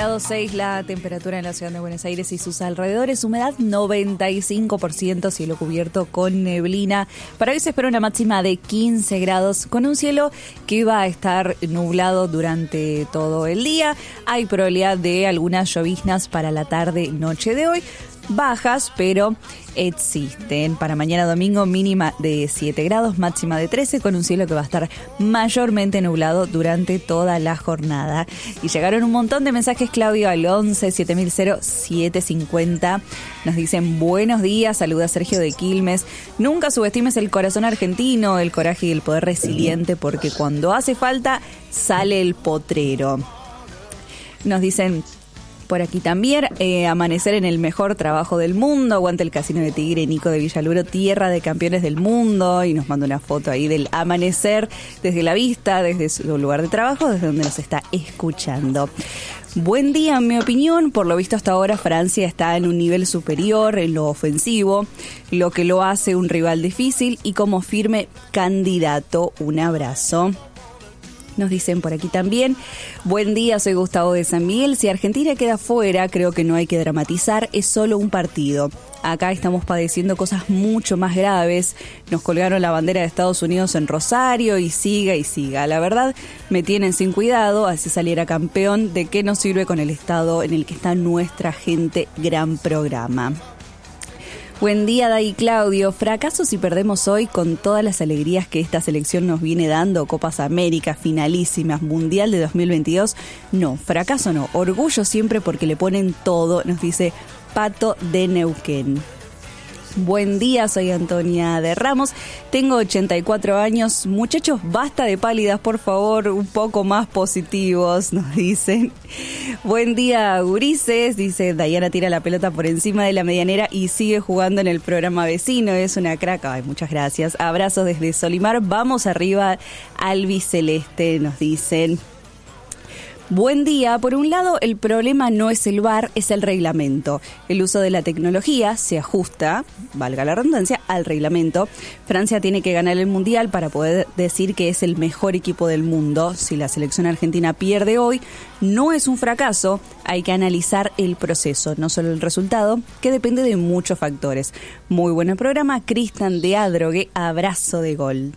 grados 6 la temperatura en la ciudad de Buenos Aires y sus alrededores, humedad 95%, cielo cubierto con neblina. Para hoy se espera una máxima de 15 grados con un cielo que va a estar nublado durante todo el día. Hay probabilidad de algunas lloviznas para la tarde, noche de hoy. Bajas, pero existen. Para mañana domingo, mínima de 7 grados, máxima de 13, con un cielo que va a estar mayormente nublado durante toda la jornada. Y llegaron un montón de mensajes, Claudio, al 11 7000 750. Nos dicen buenos días, saluda Sergio de Quilmes. Nunca subestimes el corazón argentino, el coraje y el poder resiliente, porque cuando hace falta sale el potrero. Nos dicen por aquí también, amanecer en el mejor trabajo del mundo, aguante el Casino de Tigre, Nico de Villaluro, tierra de campeones del mundo, y nos manda una foto ahí del amanecer desde la vista, desde su lugar de trabajo, desde donde nos está escuchando. Buen día, en mi opinión, por lo visto hasta ahora Francia está en un nivel superior en lo ofensivo, lo que lo hace un rival difícil y como firme candidato. Un abrazo. Nos dicen por aquí también, buen día, soy Gustavo de San Miguel. Si Argentina queda fuera, creo que no hay que dramatizar, es solo un partido. Acá estamos padeciendo cosas mucho más graves. Nos colgaron la bandera de Estados Unidos en Rosario y siga y siga. La verdad, me tienen sin cuidado, así saliera campeón. ¿De qué nos sirve con el estado en el que está nuestra gente? Gran programa. Buen día, Day y Claudio. ¿Fracaso si perdemos hoy con todas las alegrías que esta selección nos viene dando? Copas América, finalísimas, Mundial de 2022. No, fracaso no. Orgullo siempre porque le ponen todo, nos dice Pato de Neuquén. Buen día, soy Antonia de Ramos, tengo 84 años. Muchachos, basta de pálidas, por favor, un poco más positivos, nos dicen. Buen día, gurises, dice Dayana, tira la pelota por encima de la medianera y sigue jugando en el programa vecino, es una crack. Ay, muchas gracias. Abrazos desde Solimar, vamos arriba, albiceleste, nos dicen. Buen día. Por un lado, el problema no es el VAR, es el reglamento. El uso de la tecnología se ajusta, valga la redundancia, al reglamento. Francia tiene que ganar el Mundial para poder decir que es el mejor equipo del mundo. Si la selección argentina pierde hoy, no es un fracaso. Hay que analizar el proceso, no solo el resultado, que depende de muchos factores. Muy buen programa. Cristian de Adrogué, abrazo de gol.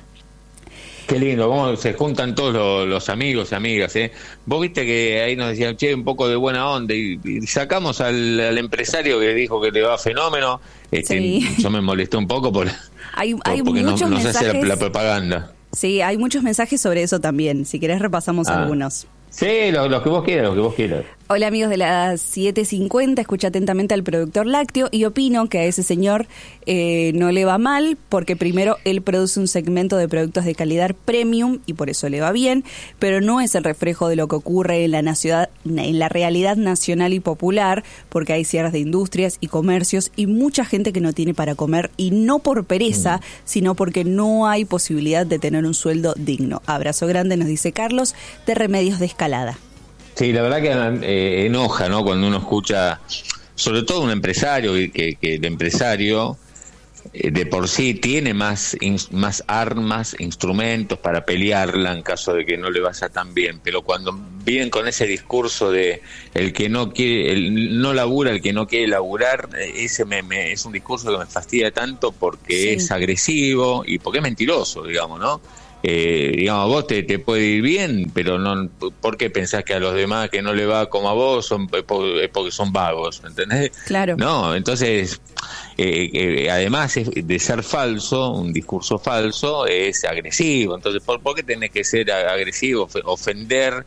Qué lindo, cómo se juntan todos los amigos y amigas, ¿eh? Vos viste que ahí nos decían, che, un poco de buena onda, y sacamos al empresario que dijo que le va fenómeno. Sí. Yo me molesté un poco porque muchos no se mensajes, hace la propaganda. Sí, hay muchos mensajes sobre eso también. Si querés repasamos algunos. Sí, los que vos quieras. Hola amigos de las 7:50, escucha atentamente al productor lácteo y opino que a ese señor no le va mal porque primero él produce un segmento de productos de calidad premium y por eso le va bien, pero no es el reflejo de lo que ocurre en la realidad nacional y popular, porque hay cierres de industrias y comercios y mucha gente que no tiene para comer, y no por pereza, sino porque no hay posibilidad de tener un sueldo digno. Abrazo grande, nos dice Carlos, de Remedios de Escalada. Sí, la verdad que enoja, ¿no? Cuando uno escucha, sobre todo un empresario, que el empresario de por sí tiene más armas, instrumentos para pelearla en caso de que no le vaya tan bien, pero cuando vienen con ese discurso de el que no quiere, el no labura, el que no quiere laburar, ese es un discurso que me fastidia tanto porque es agresivo y porque es mentiroso, digamos, ¿no? Digamos, vos te puede ir bien, pero no, ¿por qué pensás que a los demás que no le va como a vos es porque son vagos? ¿Entendés? Claro. No, entonces, además de ser falso, un discurso falso, es agresivo. Entonces, ¿por qué tenés que ser agresivo, ofender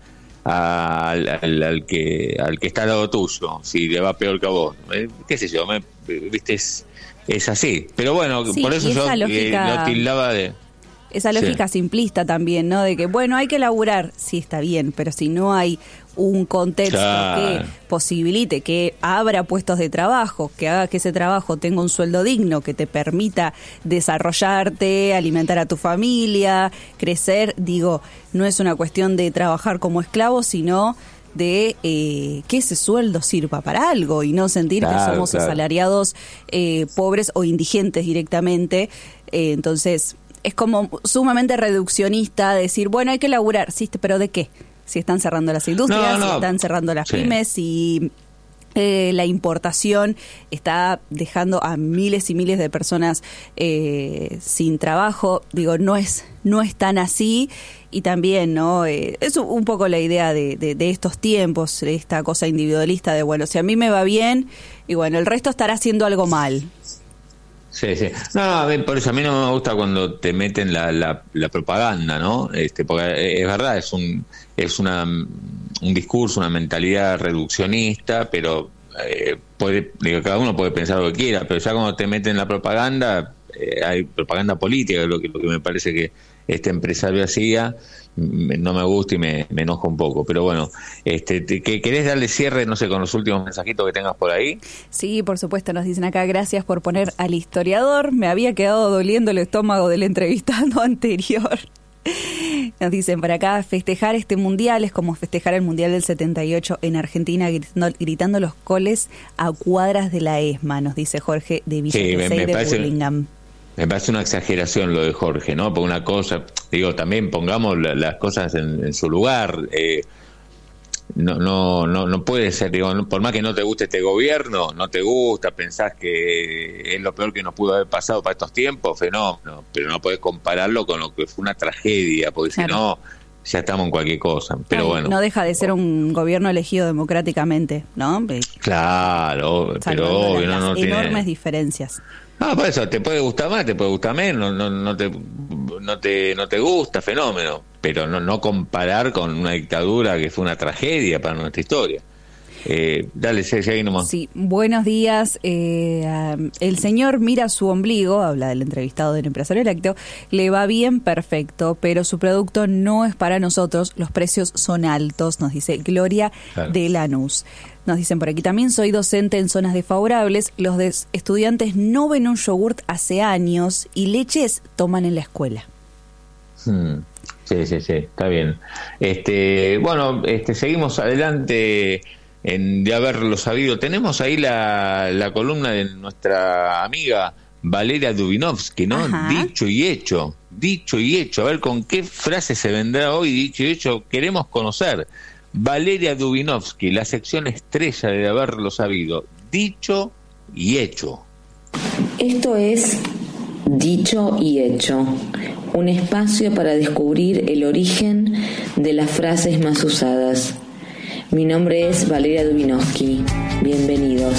al que está al lado tuyo, si le va peor que a vos? ¿Qué sé yo? ¿Viste? Es así. Pero bueno, sí, por eso yo lo tildaba de... Esa lógica simplista también, ¿no? De que, bueno, hay que laburar, sí está bien, pero si no hay un contexto que posibilite, que abra puestos de trabajo, que haga que ese trabajo tenga un sueldo digno, que te permita desarrollarte, alimentar a tu familia, crecer, digo, no es una cuestión de trabajar como esclavo, sino de que ese sueldo sirva para algo y no sentir que somos asalariados pobres o indigentes directamente. Entonces es como sumamente reduccionista decir, bueno, hay que laburar, sí, pero ¿de qué? si están cerrando las industrias, si están cerrando las pymes, si la importación está dejando a miles y miles de personas sin trabajo. Digo, no es tan así. Y también, ¿no? Es un poco la idea de estos tiempos, esta cosa individualista de, bueno, si a mí me va bien, y bueno, el resto estará haciendo algo mal. Sí. No, por eso a mí no me gusta cuando te meten la propaganda, ¿no? Porque es verdad, es un discurso, una mentalidad reduccionista, pero cada uno puede pensar lo que quiera, pero ya cuando te meten la propaganda, hay propaganda política, lo que me parece que este empresario hacía, no me gusta y me enoja un poco. Pero bueno, ¿querés darle cierre, no sé, con los últimos mensajitos que tengas por ahí? Sí, por supuesto, nos dicen acá, gracias por poner al historiador, me había quedado doliendo el estómago del entrevistado anterior. Nos dicen por acá, festejar este mundial es como festejar el mundial del 78 en Argentina, gritando los goles a cuadras de la ESMA, nos dice Jorge de Villa Gesell de Burlingame. Me parece una exageración lo de Jorge, ¿no? Porque una cosa, digo, también pongamos las cosas en su lugar. No puede ser, digo, por más que no te guste este gobierno, no te gusta, pensás que es lo peor que nos pudo haber pasado para estos tiempos, fenómeno, pero no podés compararlo con lo que fue una tragedia, porque si no, ya estamos en cualquier cosa. Pero bueno. No deja de ser un gobierno elegido democráticamente, ¿no? Claro, pero obvio, no tiene enormes diferencias. Por eso, te puede gustar más, te puede gustar menos, no te gusta, fenómeno, pero no comparar con una dictadura que fue una tragedia para nuestra historia. Dale, seguí nomás. Sí, buenos días. El señor mira su ombligo, habla del entrevistado del empresario lácteo, le va bien, perfecto, pero su producto no es para nosotros, los precios son altos, nos dice Gloria de Lanús. Nos dicen por aquí también, soy docente en zonas desfavorables, los estudiantes no ven un yogurt hace años y leches toman en la escuela. Sí, está bien. Bueno, seguimos adelante de haberlo sabido. Tenemos ahí la columna de nuestra amiga Valeria Dubinovsky, ¿no? Ajá. Dicho y hecho. A ver con qué frase se vendrá hoy, dicho y hecho, queremos conocer. Valeria Dubinovsky, la sección estrella de haberlo sabido. Dicho y hecho. Esto es Dicho y Hecho, un espacio para descubrir el origen de las frases más usadas. Mi nombre es Valeria Dubinovsky. Bienvenidos.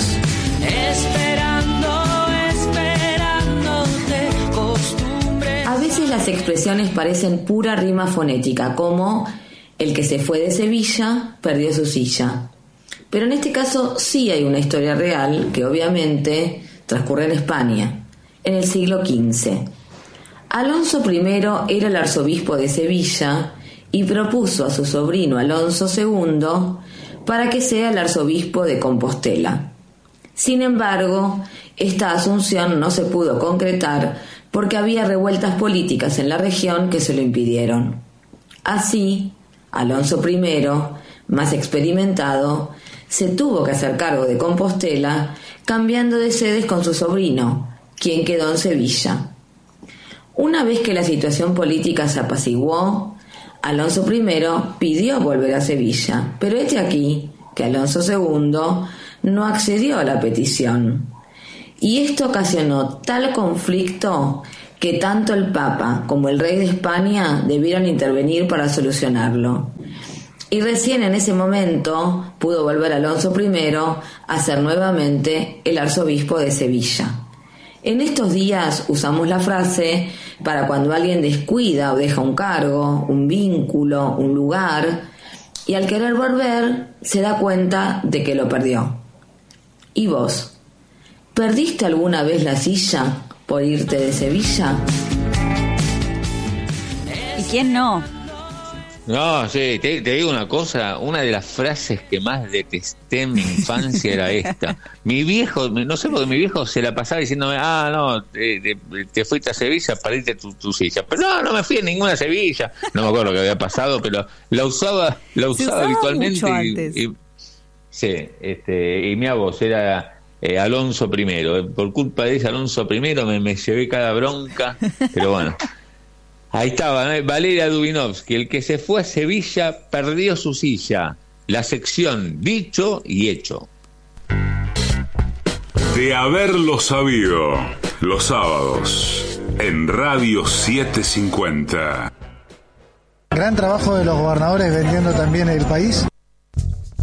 A veces las expresiones parecen pura rima fonética, como el que se fue de Sevilla perdió su silla. Pero en este caso sí hay una historia real que obviamente transcurre en España, en el siglo XV. Alonso I era el arzobispo de Sevilla y propuso a su sobrino Alonso II para que sea el arzobispo de Compostela. Sin embargo, esta asunción no se pudo concretar porque había revueltas políticas en la región que se lo impidieron. Así, Alonso I, más experimentado, se tuvo que hacer cargo de Compostela, cambiando de sedes con su sobrino, quien quedó en Sevilla. Una vez que la situación política se apaciguó, Alonso I pidió volver a Sevilla, pero hete aquí que Alonso II no accedió a la petición. Y esto ocasionó tal conflicto que tanto el Papa como el rey de España debieron intervenir para solucionarlo. Y recién en ese momento pudo volver Alonso I a ser nuevamente el arzobispo de Sevilla. En estos días usamos la frase para cuando alguien descuida o deja un cargo, un vínculo, un lugar, y al querer volver se da cuenta de que lo perdió. ¿Y vos? ¿Perdiste alguna vez la silla por irte de Sevilla? ¿Y quién no? No, sí, te digo una cosa, una de las frases que más detesté en mi infancia era esta. Mi viejo, no sé por qué mi viejo se la pasaba diciéndome, te fuiste a Sevilla, perdiste tu silla. Pero no me fui a ninguna Sevilla. No me acuerdo lo que había pasado, pero la usaba habitualmente. Y mi voz era Alonso I. Por culpa de ese Alonso I me llevé cada bronca, pero bueno. Ahí estaba, Valeria Dubinovsky, el que se fue a Sevilla perdió su silla. La sección dicho y hecho. De haberlo sabido, los sábados, en Radio 750. Gran trabajo de los gobernadores vendiendo también el país.